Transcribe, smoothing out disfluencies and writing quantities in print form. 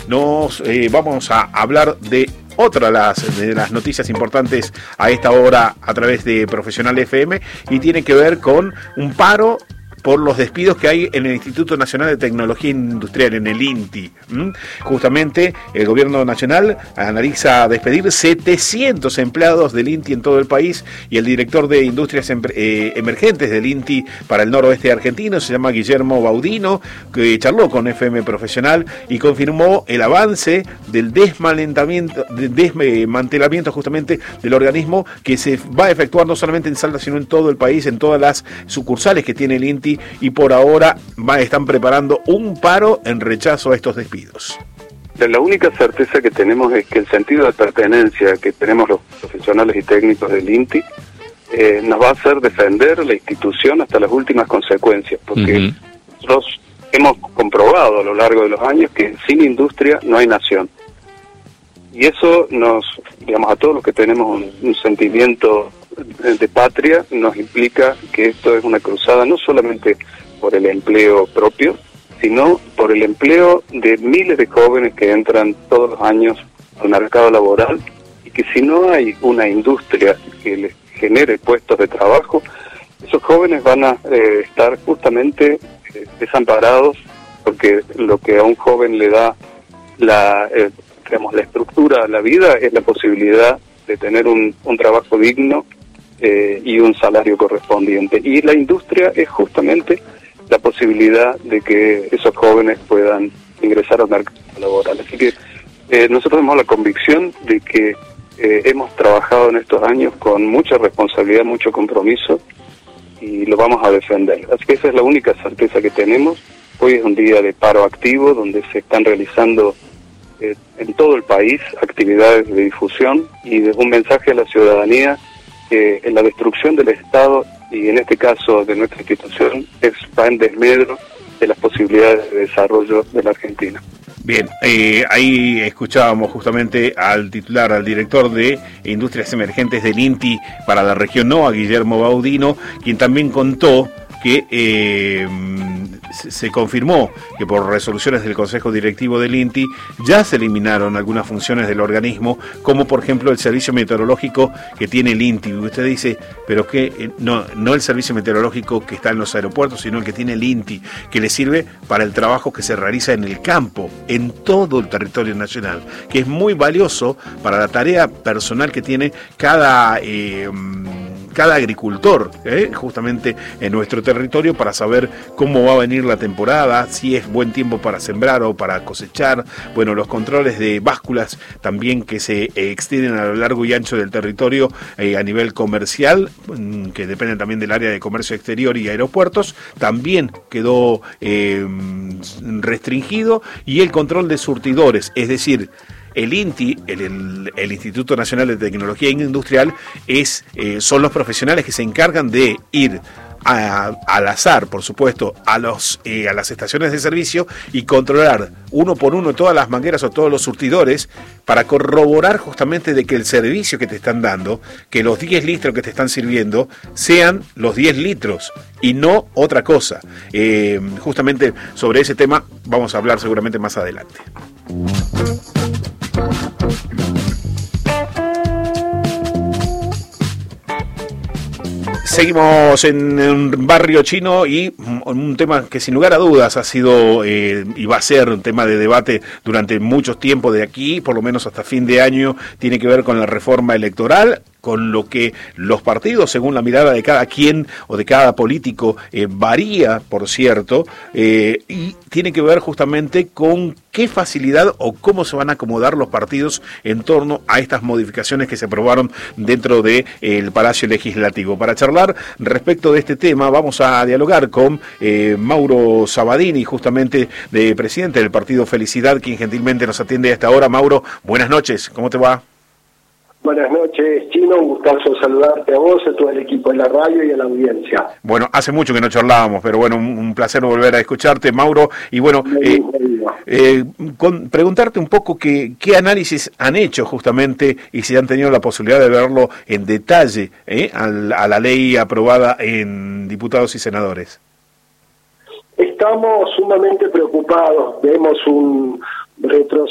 vamos a hablar de otra de las noticias importantes a esta hora a través de Profesional FM, y tiene que ver con un paro por los despidos que hay en el Instituto Nacional de Tecnología Industrial, en el INTI. Justamente el gobierno nacional analiza despedir 700 empleados del INTI en todo el país, y el director de Industrias Emergentes del INTI para el noroeste argentino se llama Guillermo Baudino, que charló con FM Profesional y confirmó el avance del desmantelamiento justamente del organismo, que se va a efectuar no solamente en Salta, sino en todo el país, en todas las sucursales que tiene el INTI, y por ahora están preparando un paro en rechazo a estos despidos. La única certeza que tenemos es que el sentido de pertenencia que tenemos los profesionales y técnicos del INTI nos va a hacer defender la institución hasta las últimas consecuencias, porque nosotros hemos comprobado a lo largo de los años que sin industria no hay nación. Y eso a todos los que tenemos un sentimiento de patria, nos implica que esto es una cruzada no solamente por el empleo propio, sino por el empleo de miles de jóvenes que entran todos los años al mercado laboral, y que si no hay una industria que les genere puestos de trabajo, esos jóvenes van a estar justamente desamparados, porque lo que a un joven le da la estructura a la vida es la posibilidad de tener un trabajo digno y un salario correspondiente. Y la industria es justamente la posibilidad de que esos jóvenes puedan ingresar al mercado laboral. Así que nosotros tenemos la convicción de que hemos trabajado en estos años con mucha responsabilidad, mucho compromiso, y lo vamos a defender. Así que esa es la única certeza que tenemos. Hoy es un día de paro activo, donde se están realizando en todo el país actividades de difusión y de un mensaje a la ciudadanía que en la destrucción del Estado, y en este caso de nuestra institución, va en desmedro de las posibilidades de desarrollo de la Argentina. Bien, ahí escuchábamos justamente al titular, al director de Industrias Emergentes del INTI para la región NOA, Guillermo Baudino, quien también contó que se confirmó que por resoluciones del Consejo Directivo del INTI ya se eliminaron algunas funciones del organismo, como por ejemplo el servicio meteorológico que tiene el INTI. Y usted dice, pero que no el servicio meteorológico que está en los aeropuertos, sino el que tiene el INTI, que le sirve para el trabajo que se realiza en el campo, en todo el territorio nacional, que es muy valioso para la tarea personal que tiene cada agricultor, justamente en nuestro territorio, para saber cómo va a venir la temporada, si es buen tiempo para sembrar o para cosechar. Bueno, los controles de básculas también que se extienden a lo largo y ancho del territorio a nivel comercial, que dependen también del área de comercio exterior y aeropuertos, también quedó restringido, y el control de surtidores, es decir, el INTI, el Instituto Nacional de Tecnología Industrial, son los profesionales que se encargan de ir al azar, por supuesto, a las estaciones de servicio y controlar uno por uno todas las mangueras o todos los surtidores, para corroborar justamente de que el servicio que te están dando, que los 10 litros que te están sirviendo sean los 10 litros y no otra cosa. Justamente sobre ese tema vamos a hablar seguramente más adelante. Seguimos en un barrio chino, y un tema que sin lugar a dudas ha sido y va a ser un tema de debate durante mucho tiempo de aquí, por lo menos hasta fin de año, tiene que ver con la reforma electoral, con lo que los partidos, según la mirada de cada quien o de cada político, varía, por cierto, y tiene que ver justamente con qué facilidad o cómo se van a acomodar los partidos en torno a estas modificaciones que se aprobaron dentro del Palacio Legislativo. Para charlar respecto de este tema, vamos a dialogar con Mauro Sabadini, justamente presidente del Partido Felicidad, quien gentilmente nos atiende a esta hora. Mauro, buenas noches, ¿cómo te va? Buenas noches, Chino, un gustazo saludarte a vos, a todo el equipo de la radio y a la audiencia. Bueno, hace mucho que no charlábamos, pero bueno, un placer volver a escucharte, Mauro. Y bueno, preguntarte un poco qué análisis han hecho justamente, y si han tenido la posibilidad de verlo en detalle a la ley aprobada en diputados y senadores. Estamos sumamente preocupados, vemos un retroceso